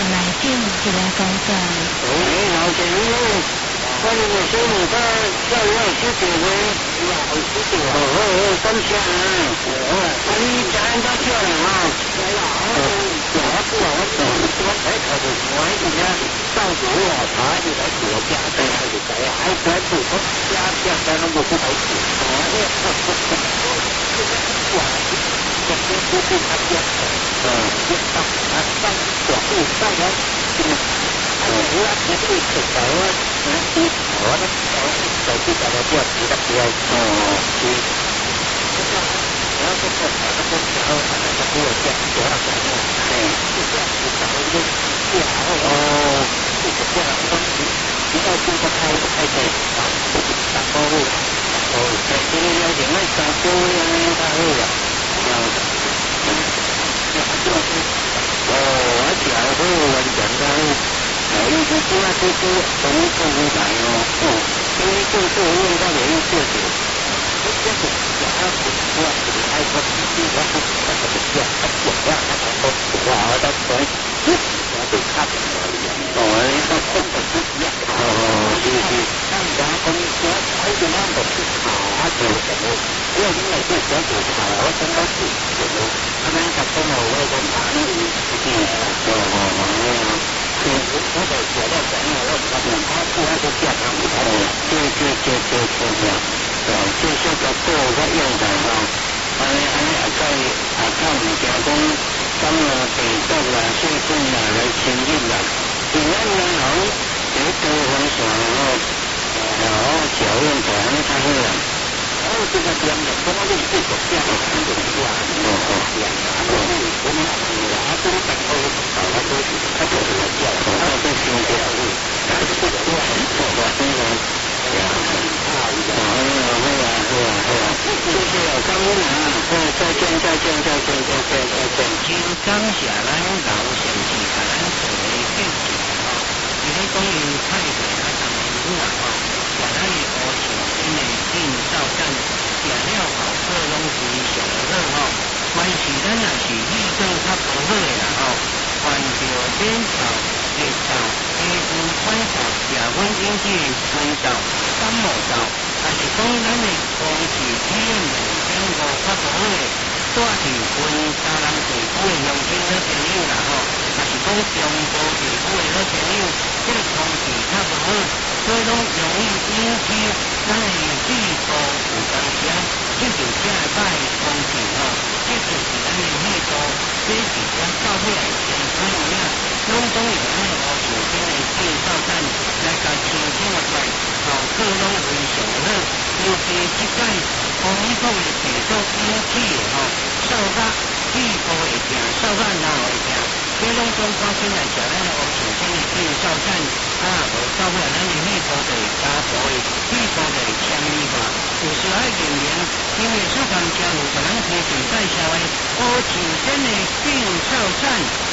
来进一个工作。 老前路，我哋嘅小路家真係少條嘅，好少條。咁正啊！你賺得出嚟啊？係啦，我睇頭條我喺度咧，收咗啊，睇住睇住我家對喺度睇啊，喺嗰度我家在那個不睇住，我咧哇！这边不是他家，一到啊，上左路上来，还有啊，这里可走啊，我呢，手机找到不要急的不要急，然后这个找到这条，那个不要这样，不要这样，就这样子找一个然后就是这样东西，一到这个开始，然后就是打包路，在这里要点那打包呀，打包呀。而且还会完整的，因为这那这都从政府来哦，因为政府用到的一个是，这个假不是爱国主义，我不是那个假，他讲话他讲说话的说，我对他的他控的不一样，是，但然后你说他就那么不好，他就什么，因为因为这小组好，我真的是什么。他们讲说我为了哪里我的写到讲我他们他出来就变成就是个做个用的哈，看你家公当了北斗了，最近了来亲近了，平安年好，有多风爽然后脚用脚那他会了。这个边的，我们是不这样的，这个是啊，我们这里等候搞了都是，他就是来叫，他在新疆里，但是这个都很错的，真的，就是有刚啊，再见， 今刚下来老先是咱做的建筑啊，你喺公园太平啊，咱们啊哈，把咱的乌树真的建造站。食了后，各拢非常好吼。凡是咱若是遇到较不好的啦吼，犯着免扫、热扫、皮肤干燥、夜昏引起春燥、感冒燥，还是讲咱的空气体验明显无较不好的，带去分沙人皮肤的用品好朋友啦吼，还是讲中部皮肤的好朋友，这个空气较不好，所以拢容易引起咱的肺部有当时啊，这就这歹空气吼，这就是咱的肺部，这是咱到尾来健康有影，拢总由咱的乌树根的建造站来甲清清落来，效果拢非常好。尤其即摆风雨讲的病毒引起的吼，扫甲肺部会痛，扫甲脑会痛，这拢总赶紧来食咱的乌树根的建造站，无到尾咱的肺部就会加薄的，肺部就会纤维化。有时爱人员因为所讲家务，可能提前介绍的乌树根的建造站。